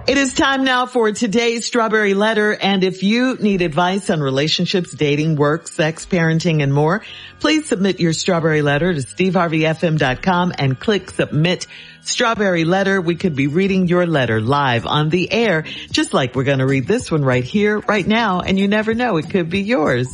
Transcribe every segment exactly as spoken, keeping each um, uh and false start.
It is time now for today's Strawberry Letter, and if you need advice on relationships, dating, work, sex, parenting, and more, please submit your Strawberry Letter to steve harvey f m dot com and click Submit Strawberry Letter. We could be reading your letter live on the air, just like we're going to read this one right here, right now, and you never know, it could be yours.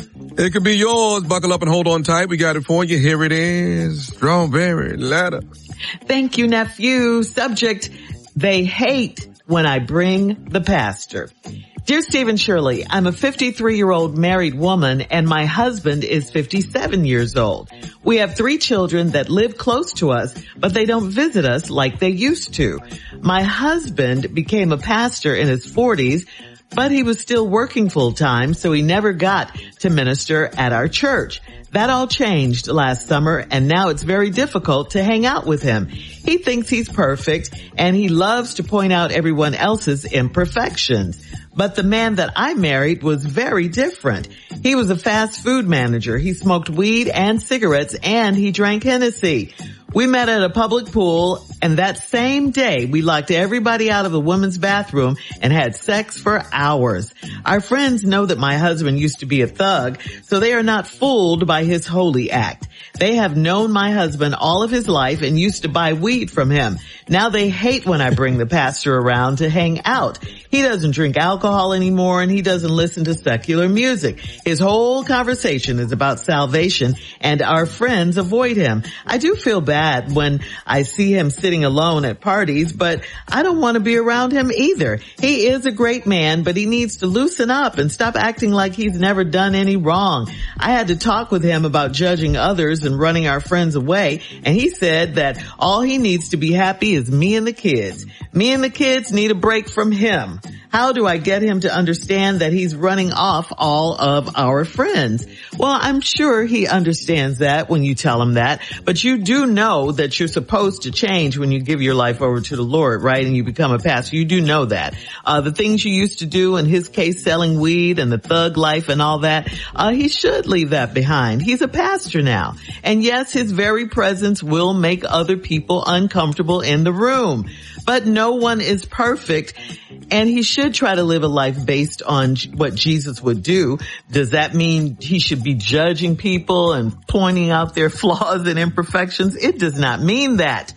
It could be yours. Buckle up and hold on tight. We got it for you. Here it is. Strawberry Letter. Thank you, nephew. Subject, they hate when I bring the pastor. Dear Steve and Shirley, I'm a fifty-three-year-old married woman and my husband is fifty-seven years old. We have three children that live close to us, but they don't visit us like they used to. My husband became a pastor in his forties, but he was still working full time, so he never got to minister at our church. That all changed last summer, and now it's very difficult to hang out with him. He thinks he's perfect, and he loves to point out everyone else's imperfections. But the man that I married was very different. He was a fast food manager. He smoked weed and cigarettes, and he drank Hennessy. We met at a public pool, and that same day, we locked everybody out of the women's bathroom and had sex for hours. Our friends know that my husband used to be a thug, so they are not fooled by his holy act. They have known my husband all of his life and used to buy weed from him. Now they hate when I bring the pastor around to hang out. He doesn't drink alcohol anymore, and he doesn't listen to secular music. His whole conversation is about salvation, and our friends avoid him. I do feel bad when I see him sitting alone at parties, but I don't want to be around him either. He is a great man, but he needs to loosen up and stop acting like he's never done any wrong. I had to talk with him about judging others and running our friends away, and he said that all he needs to be happy is me and the kids. Me and the kids need a break from him. How do I get him to understand that he's running off all of our friends? Well, I'm sure he understands that when you tell him that, but you do know that you're supposed to change when you give your life over to the Lord, right? And you become a pastor. You do know that. Uh, the things you used to do, in his case, selling weed and the thug life and all that, uh, he should leave that behind. He's a pastor now. And yes, his very presence will make other people uncomfortable in the room. But no one is perfect, and he should try to live a life based on what Jesus would do. Does that mean he should be judging people and pointing out their flaws and imperfections? It does not mean that.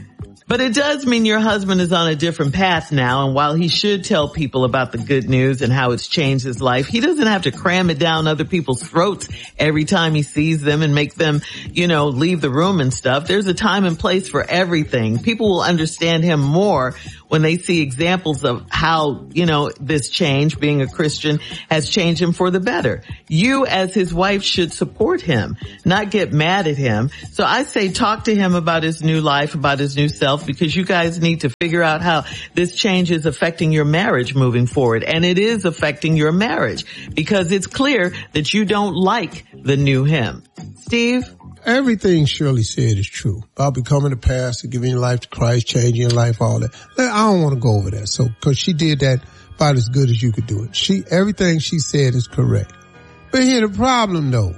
But it does mean your husband is on a different path now, and while he should tell people about the good news and how it's changed his life, he doesn't have to cram it down other people's throats every time he sees them and make them, you know, leave the room and stuff. There's a time and place for everything. People will understand him more when they see examples of how, you know, this change, being a Christian, has changed him for the better. You, as his wife, should support him, not get mad at him. So I say talk to him about his new life, about his new self, because you guys need to figure out how this change is affecting your marriage moving forward. And it is affecting your marriage because it's clear that you don't like the new him. Steve? Everything Shirley said is true about becoming a pastor, giving your life to Christ, changing your life, all that. I don't want to go over that. So, cause she did that about as good as you could do it. She, everything she said is correct. But here the problem though.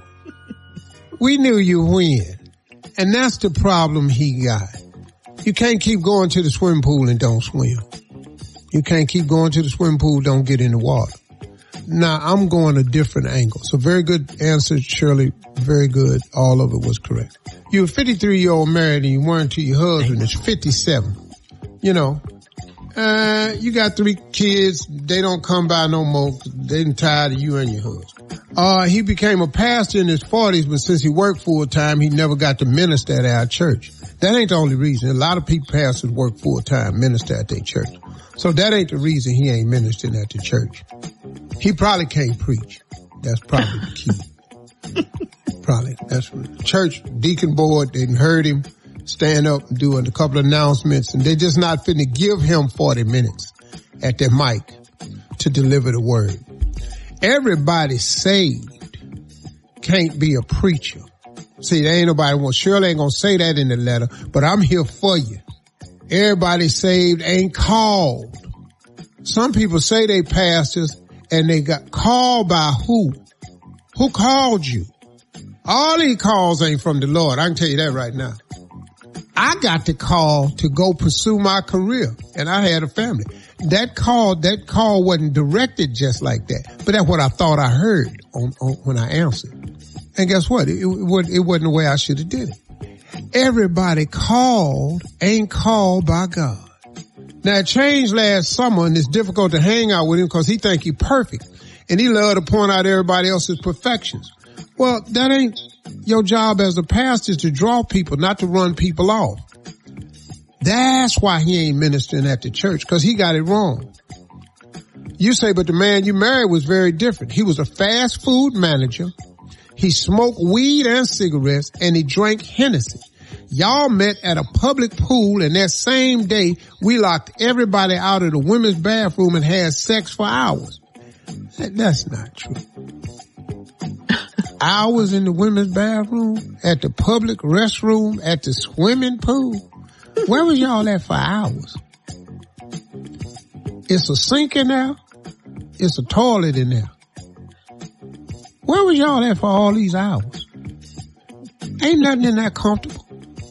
We knew you win. And that's the problem he got. You can't keep going to the swimming pool and don't swim. You can't keep going to the swimming pool, don't get in the water. Now, I'm going a different angle. So very good answer, Shirley. Very good. All of it was correct. You're a fifty-three-year-old married and you weren't to your husband. It's fifty-seven. You know, uh, you got three kids. They don't come by no more. They're tired of you and your husband. Uh, he became a pastor in his forties, but since he worked full time, he never got to minister at our church. That ain't the only reason. A lot of people, pastors, work full time, minister at their church. So that ain't the reason he ain't ministering at the church. He probably can't preach. That's probably the key. Probably. That's the church deacon board. They heard him stand up and do a couple of announcements, and they're just not finna give him forty minutes at their mic to deliver the word. Everybody saved can't be a preacher. See, there ain't nobody want, Shirley ain't gonna say that in the letter, but I'm here for you. Everybody saved ain't called. Some people say they pastors and they got called by who? Who called you? All these calls ain't from the Lord. I can tell you that right now. I got the call to go pursue my career, and I had a family. That call, that call wasn't directed just like that, but that's what I thought I heard on, on when I answered. And guess what? It, it, it wasn't the way I should have did it. Everybody called ain't called by God. Now it changed last summer, and it's difficult to hang out with him because he think he perfect, and he love to point out everybody else's perfections. Well, that ain't your job as a pastor, is to draw people, not to run people off. That's why he ain't ministering at the church, because he got it wrong. You say, but the man you married was very different. He was a fast food manager. He smoked weed and cigarettes, and he drank Hennessy. Y'all met at a public pool, and that same day, we locked everybody out of the women's bathroom and had sex for hours. That, that's not true. Hours in the women's bathroom, at the public restroom, at the swimming pool. Where was y'all at for hours? It's a sink in there. It's a toilet in there. Where was y'all at for all these hours? Ain't nothing in that comfortable.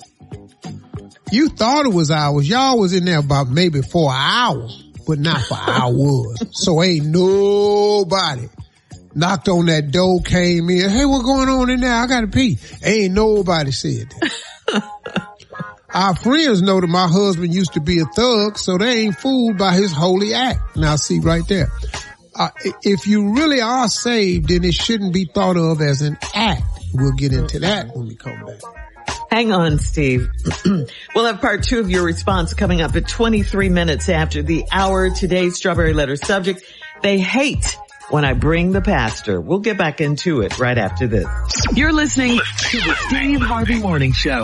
You thought it was hours. Y'all was in there about maybe for hours, but not for hours. So ain't nobody knocked on that door, came in. Hey, what's going on in there? I gotta pee. Ain't nobody said that. Our friends know that my husband used to be a thug, so they ain't fooled by his holy act. Now see right there. Uh, if you really are saved, then it shouldn't be thought of as an act. We'll get into that when we come back. Hang on, Steve. We'll have part two of your response coming up at twenty-three minutes after the hour. Today's Strawberry Letter subject: they hate when I bring the pastor. We'll get back into it right after this. You're listening to the Steve Harvey Morning Show.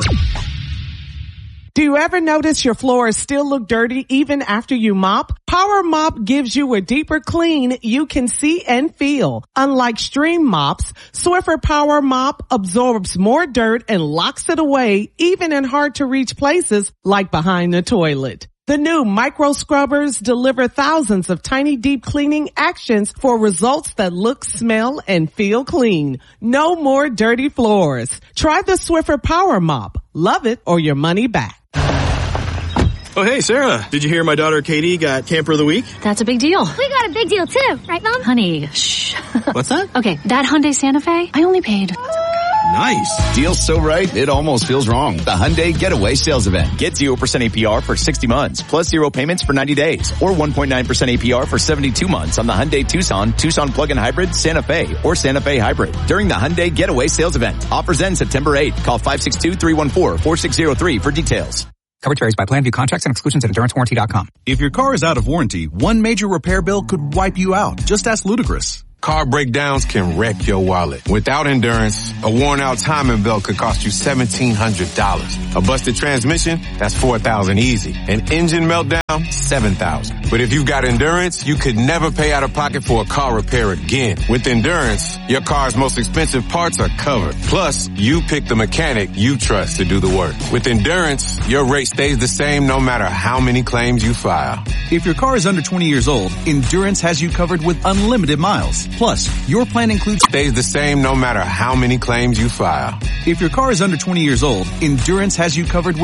Do you ever notice your floors still look dirty even after you mop? Power Mop gives you a deeper clean you can see and feel. Unlike stream mops, Swiffer Power Mop absorbs more dirt and locks it away even in hard to reach places like behind the toilet. The new micro scrubbers deliver thousands of tiny deep cleaning actions for results that look, smell, and feel clean. No more dirty floors. Try the Swiffer Power Mop. Love it or your money back. Oh, hey, Sarah. Did you hear my daughter Katie got Camper of the Week? That's a big deal. We got a big deal, too. Right, Mom? Honey, shh. What's that? Okay, that Hyundai Santa Fe, I only paid... Nice. Deal's so right, it almost feels wrong. The Hyundai Getaway Sales Event. Get zero percent A P R for sixty months, plus zero payments for ninety days, or one point nine percent A P R for seventy-two months on the Hyundai Tucson, Tucson Plug-in Hybrid, Santa Fe, or Santa Fe Hybrid during the Hyundai Getaway Sales Event. Offers end September eighth. Call five six two, three one four, four six zero three for details. Coverage varies by plan. View contracts and exclusions at endurance warranty dot com. If your car is out of warranty, one major repair bill could wipe you out. Just ask Ludacris. Car breakdowns can wreck your wallet. Without Endurance, a worn-out timing belt could cost you seventeen hundred dollars. A busted transmission, that's four thousand dollars easy. An engine meltdown, seven thousand dollars. But if you've got Endurance, you could never pay out of pocket for a car repair again. With Endurance, your car's most expensive parts are covered. Plus, you pick the mechanic you trust to do the work. With Endurance, your rate stays the same no matter how many claims you file. If your car is under twenty years old, Endurance has you covered with unlimited miles. Plus, your plan includes stays the same no matter how many claims you file. If your car is under twenty years old, Endurance has you covered with